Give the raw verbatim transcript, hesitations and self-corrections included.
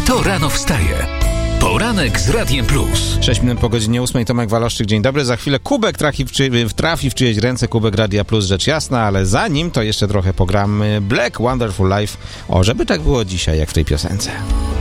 Kto rano wstaje? Poranek z Radiem Plus. sześć minut po godzinie ósmej, Tomek Waloszczyk, dzień dobry. Za chwilę kubek trafi w, czy, trafi w czyjeś ręce, kubek Radia Plus, rzecz jasna, ale zanim to jeszcze trochę pogramy Black Wonderful Life. O, żeby tak było dzisiaj, jak w tej piosence.